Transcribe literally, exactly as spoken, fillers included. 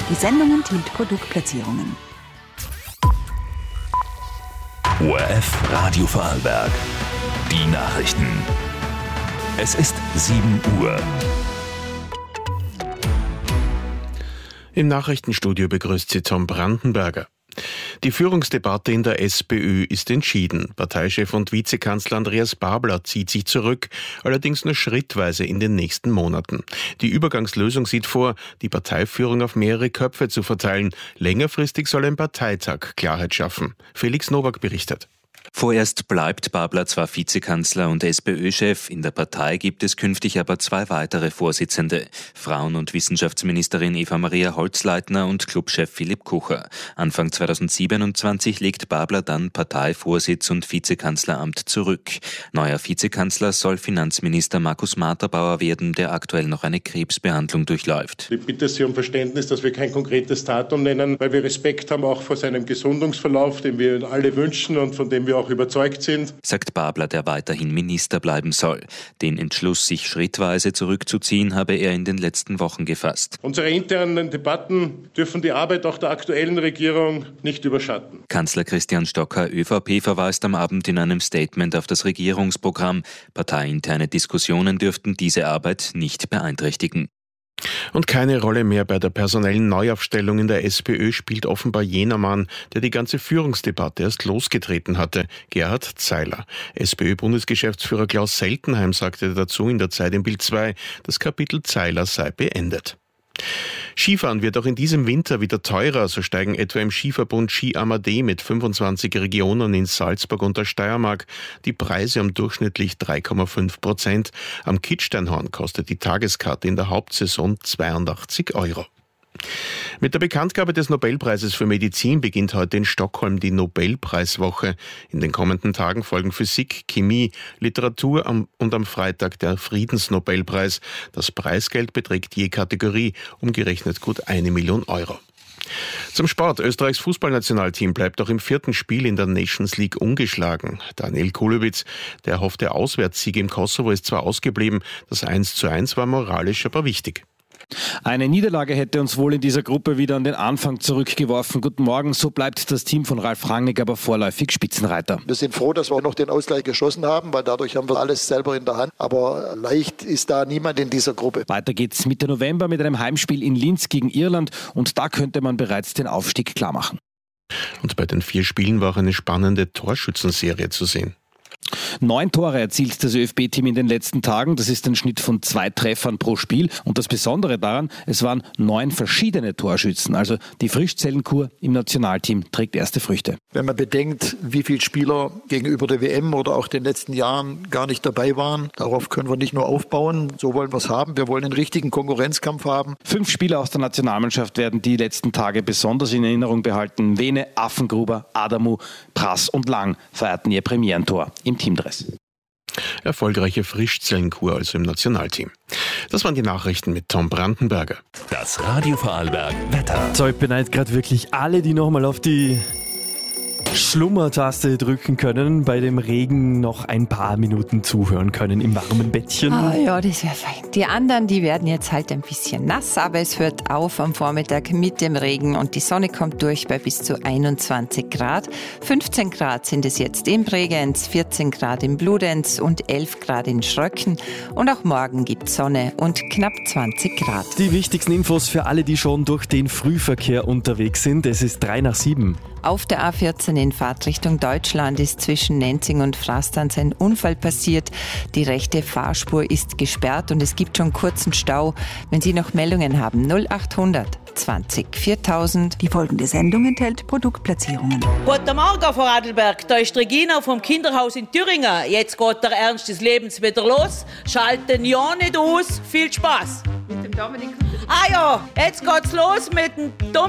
Die Sendung enthielt Produktplatzierungen. O R F Radio Vorarlberg. Die Nachrichten. Es ist sieben Uhr. Im Nachrichtenstudio begrüßt sie Tom Brandenberger. Die Führungsdebatte in der SPÖ ist entschieden. Parteichef und Vizekanzler Andreas Babler zieht sich zurück, allerdings nur schrittweise in den nächsten Monaten. Die Übergangslösung sieht vor, die Parteiführung auf mehrere Köpfe zu verteilen. Längerfristig soll ein Parteitag Klarheit schaffen. Felix Nowak berichtet. Vorerst bleibt Babler zwar Vizekanzler und SPÖ-Chef, in der Partei gibt es künftig aber zwei weitere Vorsitzende, Frauen- und Wissenschaftsministerin Eva-Maria Holzleitner und Clubchef Philipp Kucher. Anfang zweitausendsiebenundzwanzig legt Babler dann Parteivorsitz und Vizekanzleramt zurück. Neuer Vizekanzler soll Finanzminister Markus Materbauer werden, der aktuell noch eine Krebsbehandlung durchläuft. Ich bitte Sie um Verständnis, dass wir kein konkretes Datum nennen, weil wir Respekt haben auch vor seinem Gesundungsverlauf, den wir alle wünschen und von dem wir auch überzeugt sind, sagt Babler, der weiterhin Minister bleiben soll. Den Entschluss, sich schrittweise zurückzuziehen, habe er in den letzten Wochen gefasst. Unsere internen Debatten dürfen die Arbeit auch der aktuellen Regierung nicht überschatten. Kanzler Christian Stocker, ÖVP, verweist am Abend in einem Statement auf das Regierungsprogramm. Parteiinterne Diskussionen dürften diese Arbeit nicht beeinträchtigen. Und keine Rolle mehr bei der personellen Neuaufstellung in der SPÖ spielt offenbar jener Mann, der die ganze Führungsdebatte erst losgetreten hatte, Gerhard Zeiler. SPÖ-Bundesgeschäftsführer Klaus Seltenheim sagte dazu in der Zeit im Bild zwei, das Kapitel Zeiler sei beendet. Skifahren wird auch in diesem Winter wieder teurer, so steigen etwa im Skiverbund Ski Amadee mit fünfundzwanzig Regionen in Salzburg und der Steiermark die Preise um durchschnittlich drei Komma fünf Prozent. Am Kitzsteinhorn kostet die Tageskarte in der Hauptsaison zweiundachtzig Euro. Mit der Bekanntgabe des Nobelpreises für Medizin beginnt heute in Stockholm die Nobelpreiswoche. In den kommenden Tagen folgen Physik, Chemie, Literatur und am Freitag der Friedensnobelpreis. Das Preisgeld beträgt je Kategorie umgerechnet gut eine Million Euro. Zum Sport. Österreichs Fußballnationalteam bleibt auch im vierten Spiel in der Nations League ungeschlagen. Daniel Kulewitz, der erhoffte Auswärtssieg im Kosovo, ist zwar ausgeblieben, das eins zu eins war moralisch aber wichtig. Eine Niederlage hätte uns wohl in dieser Gruppe wieder an den Anfang zurückgeworfen. Guten Morgen, so bleibt das Team von Ralf Rangnick aber vorläufig Spitzenreiter. Wir sind froh, dass wir noch den Ausgleich geschossen haben, weil dadurch haben wir alles selber in der Hand. Aber leicht ist da niemand in dieser Gruppe. Weiter geht's Mitte November mit einem Heimspiel in Linz gegen Irland und da könnte man bereits den Aufstieg klar machen. Und bei den vier Spielen war auch eine spannende Torschützenserie zu sehen. Neun Tore erzielt das ÖFB-Team in den letzten Tagen. Das ist ein Schnitt von zwei Treffern pro Spiel. Und das Besondere daran, es waren neun verschiedene Torschützen. Also die Frischzellenkur im Nationalteam trägt erste Früchte. Wenn man bedenkt, wie viele Spieler gegenüber der W M oder auch den letzten Jahren gar nicht dabei waren, darauf können wir nicht nur aufbauen. So wollen wir es haben. Wir wollen einen richtigen Konkurrenzkampf haben. Fünf Spieler aus der Nationalmannschaft werden die letzten Tage besonders in Erinnerung behalten. Vene, Affengruber, Adamu, Prass und Lang feierten ihr Premierentor im Teamdress. Erfolgreiche Frischzellenkur also im Nationalteam. Das waren die Nachrichten mit Tom Brandenberger. Das Radio Vorarlberg Wetter. So, ich beneide gerade wirklich alle, die nochmal auf die Schlummertaste drücken können, bei dem Regen noch ein paar Minuten zuhören können im warmen Bettchen. Ah ja, das wäre fein. Die anderen, die werden jetzt halt ein bisschen nass, aber es hört auf am Vormittag mit dem Regen und die Sonne kommt durch bei bis zu einundzwanzig Grad. fünfzehn Grad sind es jetzt in Bregenz, vierzehn Grad in Bludenz und elf Grad in Schröcken. Und auch morgen gibt es Sonne und knapp zwanzig Grad. Die wichtigsten Infos für alle, die schon durch den Frühverkehr unterwegs sind. Es ist drei nach sieben. Auf der A vierzehn in Fahrtrichtung Deutschland ist zwischen Nenzing und Frastanz ein Unfall passiert. Die rechte Fahrspur ist gesperrt und es gibt schon kurzen Stau. Wenn Sie noch Meldungen haben, null achthundert zwanzig viertausend. Die folgende Sendung enthält Produktplatzierungen. Guten Morgen, Frau Adelberg. Da ist Regina vom Kinderhaus in Thüringen. Jetzt geht der Ernst des Lebens wieder los. Schalten ja nicht aus. Viel Spaß. Mit dem Dominik. Ah ja, jetzt geht's los mit dem Dominik.